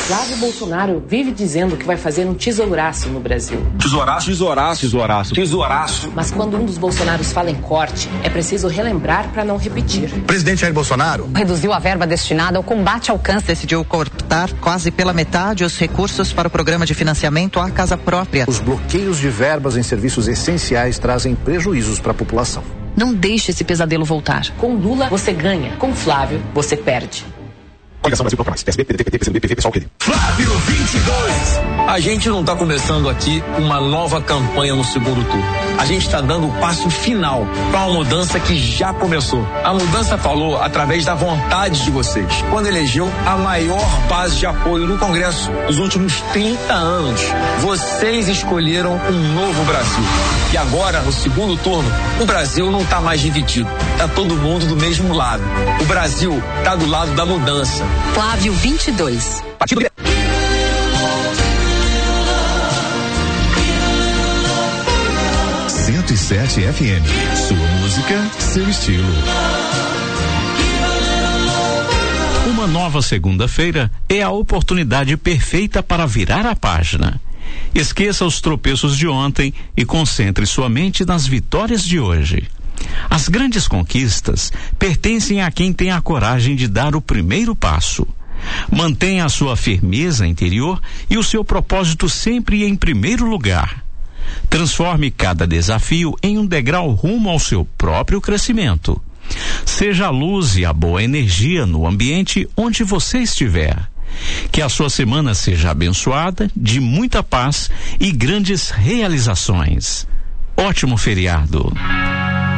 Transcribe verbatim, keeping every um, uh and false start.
Flávio Bolsonaro vive dizendo que vai fazer um tesouraço no Brasil. Tesouraço? Tesouraço. Tesouraço. Tesouraço. Mas quando um dos Bolsonaros fala em corte, é preciso relembrar para não repetir. O presidente Jair Bolsonaro reduziu a verba destinada ao combate ao câncer. Decidiu cortar quase pela metade os recursos para o programa de financiamento à casa própria. Os bloqueios de verbas em serviços essenciais trazem prejuízos para a população. Não deixe esse pesadelo voltar. Com Lula, você ganha. Com Flávio, você perde. Coligação Brasil Procura Mais. P S B, P D T, P C M B, P V, pessoal querido. Flávio vinte e dois. A gente não está começando aqui uma nova campanha no segundo turno. A gente está dando o passo final para uma mudança que já começou. A mudança falou através da vontade de vocês. Quando elegeu a maior base de apoio no Congresso nos últimos trinta anos. Vocês escolheram um novo Brasil. E agora, no segundo turno, o Brasil não está mais dividido. Está todo mundo do mesmo lado. O Brasil está do lado da mudança. Flávio vinte e dois. Partido cento e sete F M. Sua música, seu estilo. Uma nova segunda-feira é a oportunidade perfeita para virar a página. Esqueça os tropeços de ontem e concentre sua mente nas vitórias de hoje. As grandes conquistas pertencem a quem tem a coragem de dar o primeiro passo. Mantenha a sua firmeza interior e o seu propósito sempre em primeiro lugar. Transforme cada desafio em um degrau rumo ao seu próprio crescimento. Seja a luz e a boa energia no ambiente onde você estiver. Que a sua semana seja abençoada, de muita paz e grandes realizações. Ótimo feriado.